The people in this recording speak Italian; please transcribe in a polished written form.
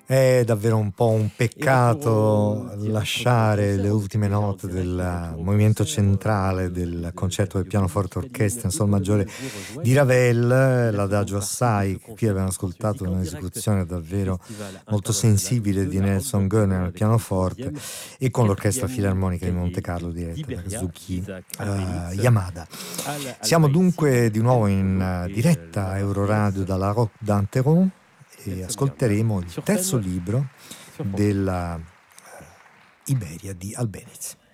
È davvero un po' un peccato lasciare le ultime note del movimento centrale del concerto per pianoforte orchestra in sol maggiore di Ravel, l'Adagio assai, che qui abbiamo ascoltato un'esecuzione davvero molto sensibile di Nelson Gurner al pianoforte e con l'Orchestra Filarmonica di Monte Carlo diretta da Kazuki Yamada. Siamo dunque di nuovo in diretta a Euroradio dalla Roque d'Anteron e ascolteremo il terzo libro della Iberia di Albeniz.